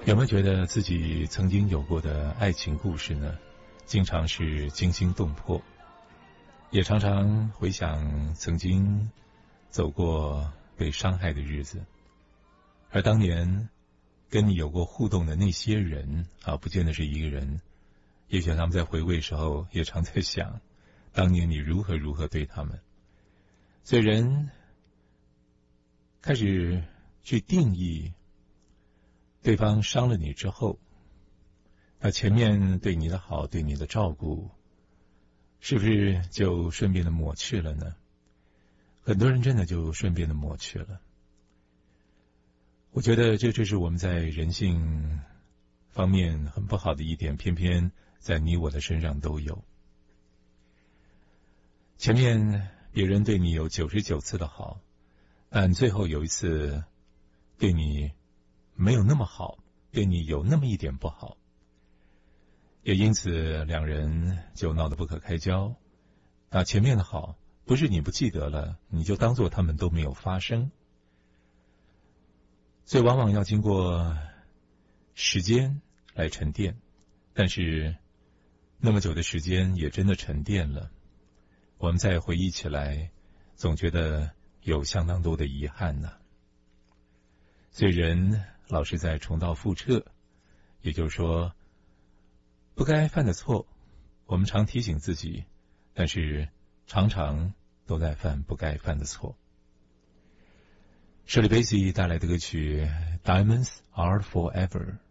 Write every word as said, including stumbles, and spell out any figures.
有没有觉得自己曾经有过的爱情故事呢？经常是惊心动魄，也常常回想曾经走过被伤害的日子，而当年跟你有过互动的那些人啊，不见得是一个人，也许他们在回味时候也常在想，当年你如何如何对他们。所以人开始去定义对方伤了你之后，那前面对你的好，对你的照顾，是不是就顺便的抹去了呢？很多人真的就顺便的抹去了。我觉得这就是我们在人性方面很不好的一点，偏偏在你我的身上都有。前面别人对你有九十九次的好，但最后有一次对你没有那么好，对你有那么一点不好，也因此两人就闹得不可开交。那前面的好不是你不记得了，你就当作他们都没有发生。所以往往要经过时间来沉淀，但是那么久的时间也真的沉淀了，我们再回忆起来总觉得有相当多的遗憾呢。所以人老是在重蹈覆辙，也就是说不该犯的错我们常提醒自己，但是常常都在犯不该犯的错。Shirley Bassey 带来的歌曲 Diamonds Are Forever。